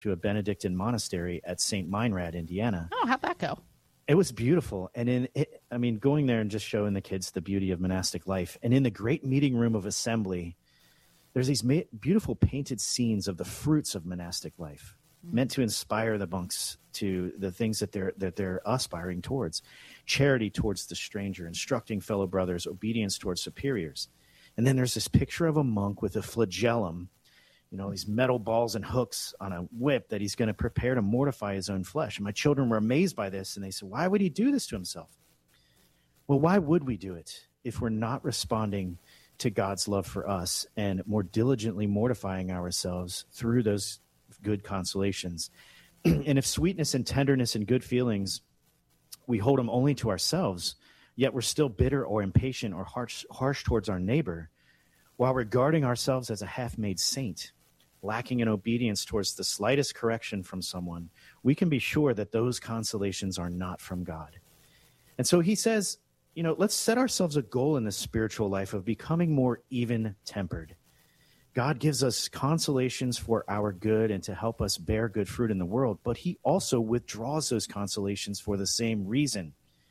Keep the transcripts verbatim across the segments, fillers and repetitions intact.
to a Benedictine monastery at Saint Meinrad, Indiana. Oh, how'd that go? It was beautiful. And in it, I mean, going there and just showing the kids the beauty of monastic life. And in the great meeting room of assembly, there's these ma- beautiful painted scenes of the fruits of monastic life, mm-hmm. meant to inspire the monks to the things that they're that they're aspiring towards. Charity towards the stranger, instructing fellow brothers, obedience towards superiors. And then there's this picture of a monk with a flagellum, you know, these metal balls and hooks on a whip that he's going to prepare to mortify his own flesh. And my children were amazed by this, and they said, why would he do this to himself? Well, why would we do it if we're not responding to God's love for us and more diligently mortifying ourselves through those good consolations? And if sweetness and tenderness and good feelings, we hold them only to ourselves, yet we're still bitter or impatient or harsh, harsh towards our neighbor, while regarding ourselves as a half-made saint, lacking in obedience towards the slightest correction from someone, we can be sure that those consolations are not from God. And so he says, you know, let's set ourselves a goal in the spiritual life of becoming more even-tempered. God gives us consolations for our good and to help us bear good fruit in the world, but he also withdraws those consolations for the same reason.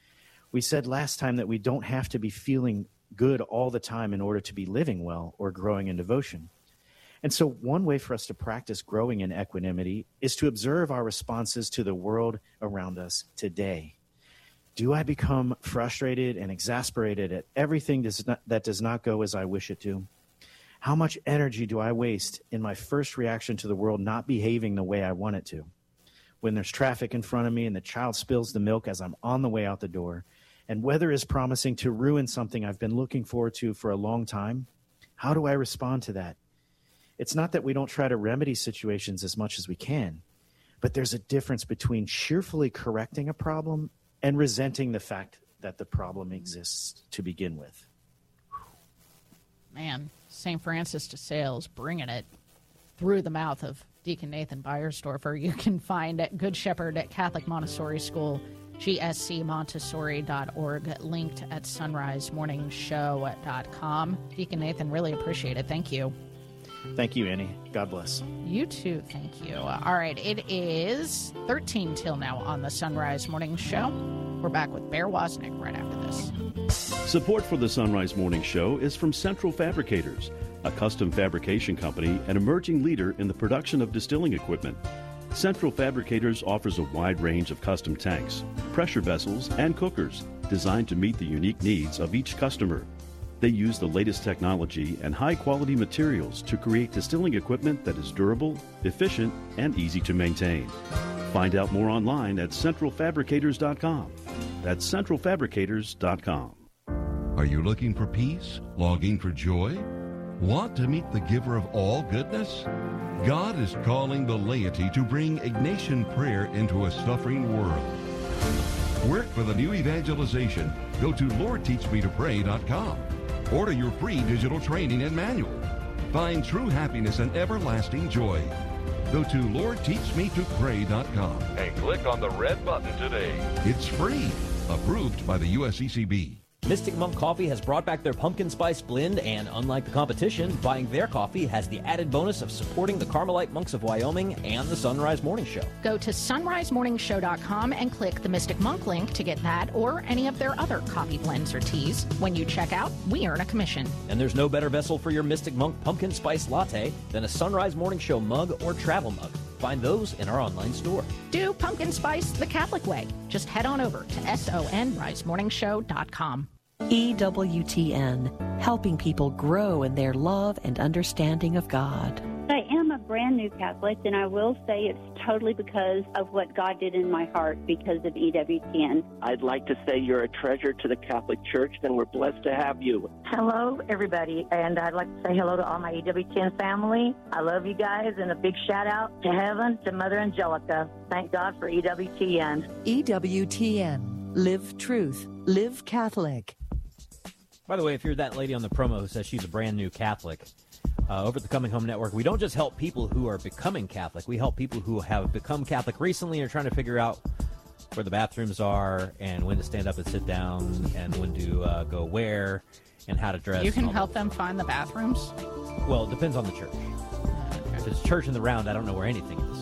We said last time that we don't have to be feeling good all the time in order to be living well or growing in devotion. And so one way for us to practice growing in equanimity is to observe our responses to the world around us today. Do I become frustrated and exasperated at everything does not, that does not go as I wish it to? How much energy do I waste in my first reaction to the world not behaving the way I want it to? When there's traffic in front of me and the child spills the milk as I'm on the way out the door, and weather is promising to ruin something I've been looking forward to for a long time, how do I respond to that? It's not that we don't try to remedy situations as much as we can, but there's a difference between cheerfully correcting a problem and resenting the fact that the problem exists to begin with. Man, Saint Francis de Sales bringing it through the mouth of Deacon Nathan Beiersdorfer. You can find at Good Shepherd at Catholic Montessori School, G S C montessori dot org, linked at sunrise morning show dot com. Deacon Nathan, really appreciate it. Thank you. Thank you, Annie. God bless. You too. Thank you. All right. It is thirteen till now on the Sunrise Morning Show. We're back with Bear Wozniak right after this. Support for the Sunrise Morning Show is from Central Fabricators, a custom fabrication company and emerging leader in the production of distilling equipment. Central Fabricators offers a wide range of custom tanks, pressure vessels, and cookers designed to meet the unique needs of each customer. They use the latest technology and high-quality materials to create distilling equipment that is durable, efficient, and easy to maintain. Find out more online at central fabricators dot com. That's central fabricators dot com. Are you looking for peace? Longing for joy? Want to meet the giver of all goodness? God is calling the laity to bring Ignatian prayer into a suffering world. Work for the new evangelization. Go to lord teach me to pray dot com. Order your free digital training and manual. Find true happiness and everlasting joy. Go to lord teach me to pray dot com and click on the red button today. It's free. Approved by the U S E C B. Mystic Monk Coffee has brought back their pumpkin spice blend, and unlike the competition, buying their coffee has the added bonus of supporting the Carmelite Monks of Wyoming and the Sunrise Morning Show. Go to sunrise morning show dot com and click the Mystic Monk link to get that or any of their other coffee blends or teas. When you check out, we earn a commission. And there's no better vessel for your Mystic Monk pumpkin spice latte than a Sunrise Morning Show mug or travel mug. Find those in our online store. Do pumpkin spice the Catholic way. Just head on over to sunrise morning show dot com. E W T N, helping people grow in their love and understanding of God. I am a brand new Catholic, and I will say it's totally because of what God did in my heart because of E W T N. I'd like to say you're a treasure to the Catholic Church, and we're blessed to have you. Hello, everybody, and I'd like to say hello to all my E W T N family. I love you guys, and a big shout-out to heaven, to Mother Angelica. Thank God for E W T N. E W T N. Live truth. Live Catholic. By the way, if you're that lady on the promo who says she's a brand new Catholic, uh, over at the Coming Home Network, we don't just help people who are becoming Catholic. We help people who have become Catholic recently and are trying to figure out where the bathrooms are and when to stand up and sit down and when to uh, go where and how to dress. You can help them find the bathrooms? Well, it depends on the church. If it's church in the round, I don't know where anything is.